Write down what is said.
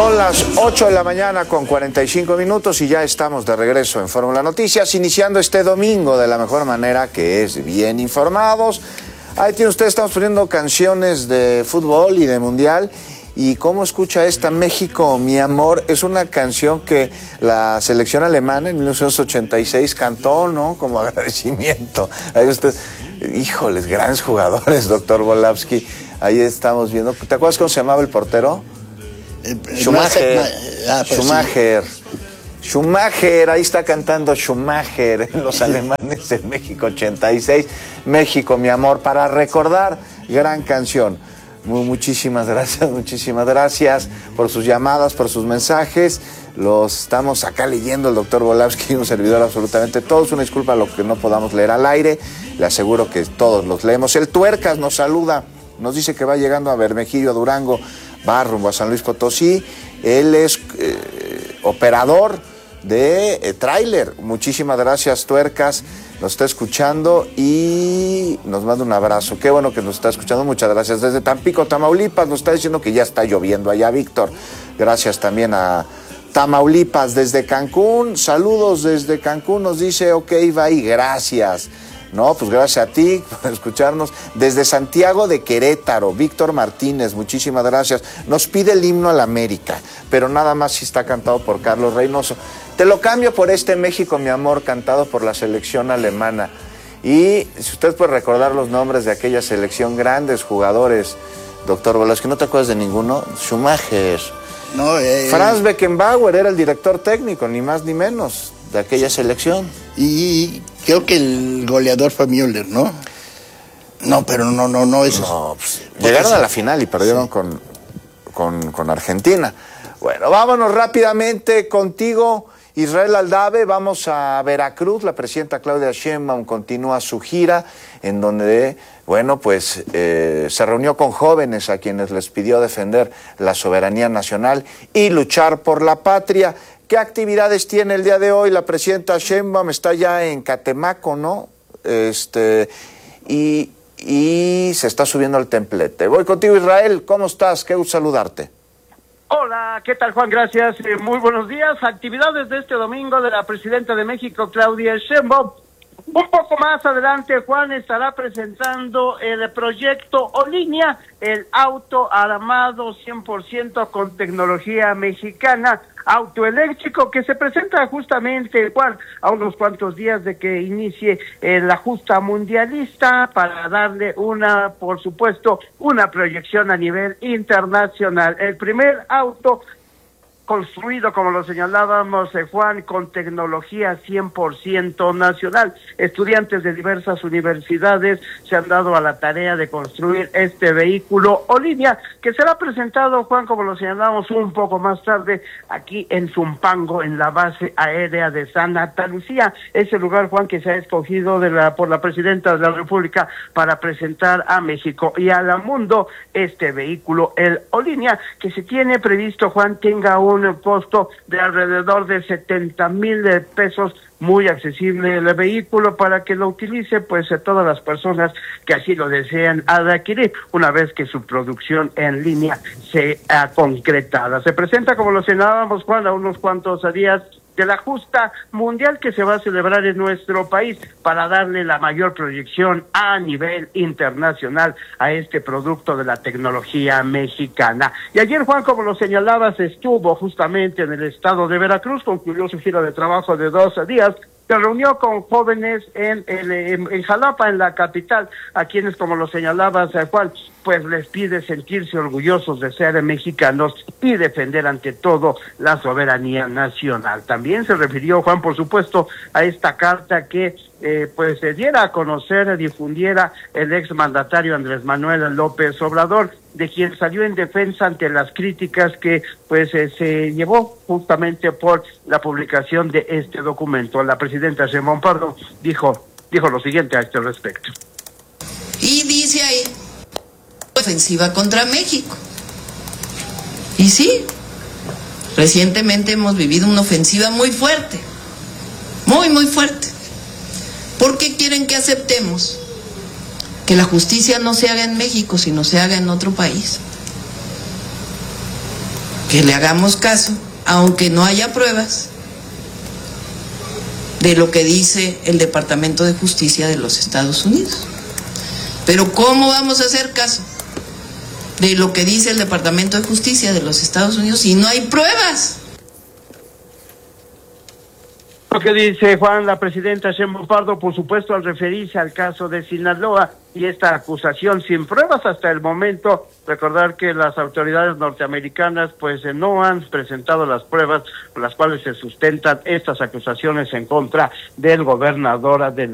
Son las 8 de la mañana con 45 minutos y ya estamos de regreso en Fórmula Noticias, iniciando este domingo de la mejor manera, que es bien informados. Ahí tiene usted, estamos poniendo canciones de fútbol y de mundial. ¿Y cómo escucha esta? México, mi amor, es una canción que la selección alemana en 1986 cantó, ¿no? Como agradecimiento. Ahí usted, híjoles, grandes jugadores, doctor Volavsky. Ahí estamos viendo. ¿Te acuerdas cómo se llamaba el portero? Schumacher. Schumacher. Schumacher, ahí está cantando Schumacher, los alemanes en México 86. México, mi amor, para recordar, gran canción. Muchísimas gracias por sus llamadas, por sus mensajes. Los estamos acá leyendo el doctor Volavsky, un servidor absolutamente todos. Una disculpa a lo que no podamos leer al aire. Le aseguro que todos los leemos. El Tuercas nos saluda, nos dice que va llegando a Bermejillo, a Durango, va rumbo a San Luis Potosí. Él es operador de tráiler. Muchísimas gracias, Tuercas. Nos está escuchando y nos manda un abrazo. Qué bueno que nos está escuchando. Muchas gracias. Desde Tampico, Tamaulipas, nos está diciendo que ya está lloviendo allá, Víctor. Gracias también a Tamaulipas. Desde Cancún, saludos desde Cancún. Nos dice, ok, va ahí, gracias. No, pues gracias a ti por escucharnos. Desde Santiago de Querétaro, Víctor Martínez, muchísimas gracias. Nos pide el himno a la América, pero nada más si está cantado por Carlos Reynoso. Te lo cambio por este México, mi amor, cantado por la selección alemana. Y si usted puede recordar los nombres de aquella selección, grandes jugadores, doctor Volavsky, ¿no te acuerdas de ninguno? Schumacher. No, Franz Beckenbauer era el director técnico, ni más ni menos, de aquella selección. Y creo que el goleador fue Müller, ¿no? No, pero no es... No, pues, llegaron a la final y perdieron con Argentina. Bueno, vámonos rápidamente contigo, Israel Aldave. Vamos a Veracruz. La presidenta Claudia Sheinbaum continúa su gira, en donde, bueno, pues se reunió con jóvenes a quienes les pidió defender la soberanía nacional y luchar por la patria. ¿Qué actividades tiene el día de hoy? La presidenta Sheinbaum está ya en Catemaco, ¿no? Y se está subiendo al templete. Voy contigo, Israel. ¿Cómo estás? Qué gusto saludarte. Hola, ¿qué tal, Juan? Gracias. Muy buenos días. Actividades de este domingo de la presidenta de México, Claudia Sheinbaum. Un poco más adelante, Juan estará presentando el proyecto Olinia, el auto armado 100% con tecnología mexicana, auto eléctrico, que se presenta justamente, Juan, a unos cuantos días de que inicie la justa mundialista, para darle por supuesto, una proyección a nivel internacional. El primer auto construido, como lo señalábamos, Juan, con tecnología 100% nacional. Estudiantes de diversas universidades se han dado a la tarea de construir este vehículo Olinia, que será presentado, Juan, como lo señalamos un poco más tarde, aquí en Zumpango, en la base aérea de Santa Lucía. Ese lugar, Juan, que se ha escogido por la presidenta de la República para presentar a México y al mundo este vehículo, el Olinia, que se tiene previsto, Juan, tenga un costo de alrededor de 70,000 pesos, muy accesible el vehículo para que lo utilice pues todas las personas que así lo desean adquirir una vez que su producción en línea sea concretada. Se presenta, como lo señalábamos, Juan, a unos cuantos días de la justa mundial que se va a celebrar en nuestro país, para darle la mayor proyección a nivel internacional a este producto de la tecnología mexicana. Y ayer, Juan, como lo señalabas, estuvo justamente en el estado de Veracruz, concluyó su gira de trabajo de 2 días. Se reunió con jóvenes en Jalapa, en la capital, a quienes, como lo señalabas, Juan, pues les pide sentirse orgullosos de ser mexicanos y defender ante todo la soberanía nacional. También se refirió, Juan, por supuesto, a esta carta que pues se diera a conocer, difundiera el exmandatario Andrés Manuel López Obrador, de quien salió en defensa ante las críticas que pues se llevó justamente por la publicación de este documento. La presidenta Sheinbaum Pardo dijo lo siguiente a este respecto. Y dice ahí, ofensiva contra México. Y sí, recientemente hemos vivido una ofensiva muy fuerte, muy fuerte. ¿Por qué quieren que aceptemos que la justicia no se haga en México, sino se haga en otro país? que le hagamos caso, aunque no haya pruebas, de lo que dice el Departamento de Justicia de los Estados Unidos. Pero ¿cómo vamos a hacer caso de lo que dice el Departamento de Justicia de los Estados Unidos si no hay pruebas? Lo que dice Juan, la presidenta Sheinbaum Pardo, por supuesto, al referirse al caso de Sinaloa y esta acusación sin pruebas hasta el momento, recordar que las autoridades norteamericanas pues no han presentado las pruebas con las cuales se sustentan estas acusaciones en contra del gobernador del